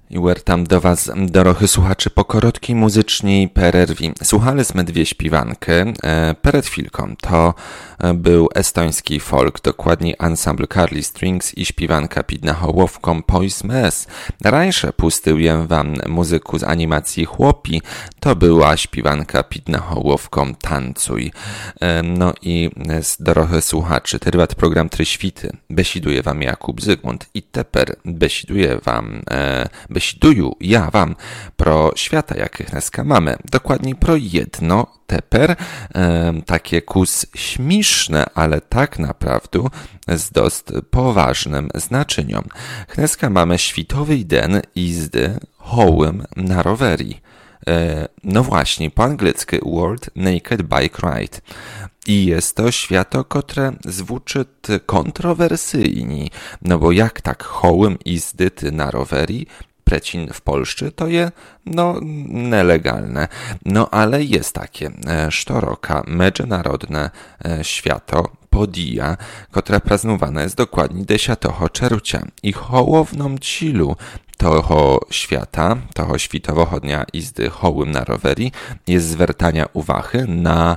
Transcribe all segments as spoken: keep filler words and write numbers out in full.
I wertam do Was, dorohy słuchaczy, po korotkiej muzycznej pererwi. Słuchaliśmy dwie śpiwanki. Przed chwilką to był estoński folk, dokładnie ensemble Carly Strings i śpiwanka pod nahołowką Pois Mes. Rańsze pustyłem Wam muzyku z animacji Chłopi, to była śpiwanka pod nahołowką Tancuj. No i z dorohy słuchaczy, trwać program Tryświty. Besiduje Wam Jakub Zygmunt i teper besiduje Wam e, Besiduju ja Wam pro świata, jakich dneska mamy. Dokładnie pro jedno teper, e, takie kus śmieszne, ale tak naprawdę z dost poważnym znaczeniom. Dneska mamy świtowy den izdy hołym na rowerii. E, no właśnie, po angielsku World Naked Bike Ride. I jest to świato, które zwuczy kontrowersyjni, no bo jak tak hołym izdy na rowerii, precin w Polsce, to je, no, nielegalne. No, ale jest takie e, sztoroka, międzynarodne e, świato, Podia, które praznowane jest dokładnie dziesiątego czerwca. I hołowną cilu toho świata, toho światowego dnia izdy hołym na rowerii jest zwracania uwagi na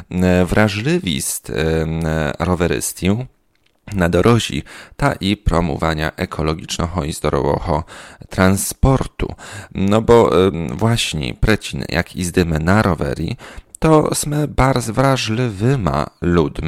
wrażliwist rowerystię na dorożi, ta i promowania ekologicznego i zdrowego transportu. No bo właśnie precin jak izdymy na rowerii, to sme bardzo wrażliwyma ludźmi,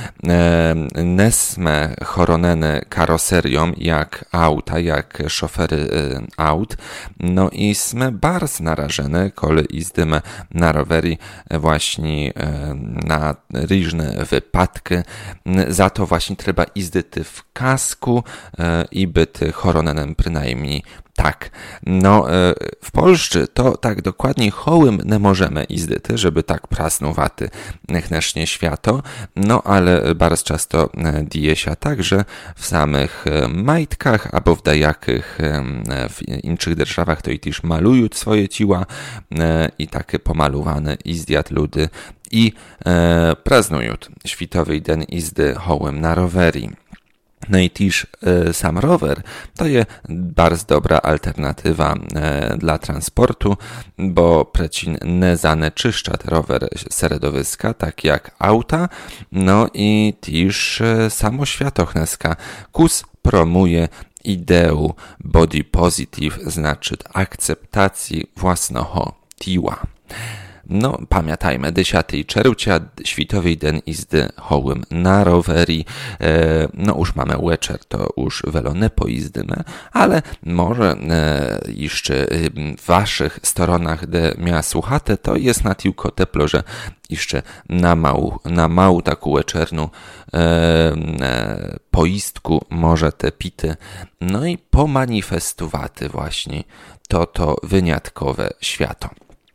e, nesme choronene karoserią jak auta, jak szofery e, aut, no i sme bardzo narażone, kole izdymy na rowerii właśnie e, na różne wypadki. Za to właśnie trzeba izdyty w kasku e, i byty choronenem przynajmniej tak. No, w Polsce to tak dokładnie hołym nie możemy izdyty, żeby tak prasnowaty nechnecznie świato, no ale bardzo często dzieje się tak, że w samych majtkach albo w dajakich w innych державach to i też malują swoje ciła i takie pomalowane izdiat ludy i e, praznują światowy den izdy hołym na rowerii. No i też e, sam rower to jest bardzo dobra alternatywa e, dla transportu, bo precin nie zaneczyszcza rower środowiska, tak jak auta, no i też e, samo światochneska kus promuje ideę body positive, znaczy akceptacji własnego ciała. No, pamiętajmy, dziesiątego czerwca, światowy den izdy hołym na rowerii. E, no, już mamy wieczór, to już wiele nie poizdymy, ale może e, jeszcze w waszych stronach, gdzie miała słuchate, to jest na tylko teplo, że jeszcze na mału, na mału taką wieczerną e, e, poistku może te pity, no i pomanifestowaty właśnie to to wyniatkowe świato.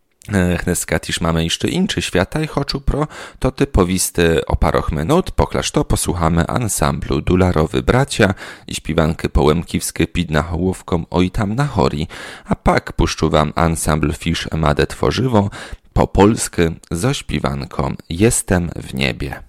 Dneska też mamy jeszcze inny świata i choczu pro to typowisty o paroch minut, poklaż to posłuchamy ansamblu Dularowy Bracia i śpiwanky połemkiwskie pid na hołówką oj tam na chori, a pak puszczu wam ansambl Fisz Emadę Tworzywo po polsku zo śpiwanką Jestem w niebie.